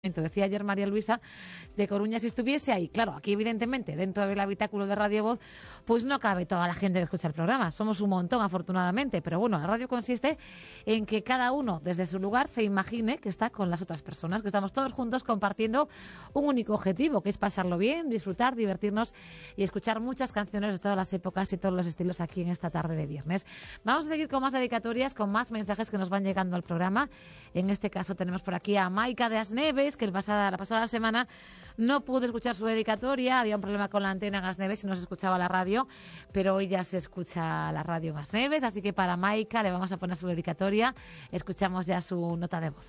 Decía ayer María Luisa de Coruña, si estuviese ahí, claro, aquí evidentemente dentro del habitáculo de Radio Voz, pues no cabe toda la gente que escucha el programa, somos un montón afortunadamente, pero bueno, la radio consiste en que cada uno desde su lugar se imagine que está con las otras personas, que estamos todos juntos compartiendo un único objetivo, que es pasarlo bien, disfrutar, divertirnos y escuchar muchas canciones de todas las épocas y todos los estilos aquí en esta tarde de viernes. Vamos a seguir con más dedicatorias, con más mensajes que nos van llegando al programa. En este caso tenemos por aquí a Maika de Asneves, que la pasada semana no pudo escuchar su dedicatoria, había un problema con la antena en Asneves y no se escuchaba la radio, pero hoy ya se escucha la radio en Asneves, así que para Maika le vamos a poner su dedicatoria. Escuchamos ya su nota de voz.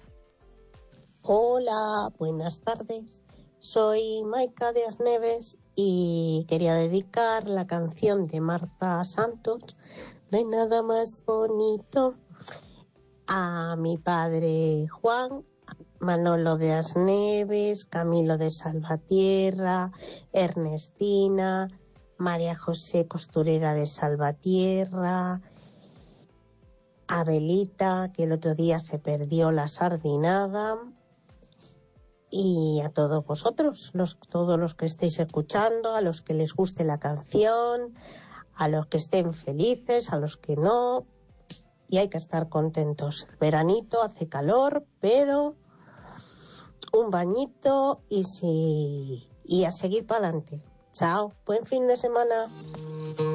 Hola, buenas tardes. Soy Maika de Asneves y quería dedicar la canción de Marta Santos, No hay nada más bonito, a mi padre Juan, Manolo de Asneves, Camilo de Salvatierra, Ernestina, María José Costurera de Salvatierra, Abelita, que el otro día se perdió la sardinada, y a todos vosotros, todos los que estéis escuchando, a los que les guste la canción, a los que estén felices, a los que no, y hay que estar contentos. Veranito, hace calor, pero un bañito y a seguir para adelante. Chao, buen fin de semana.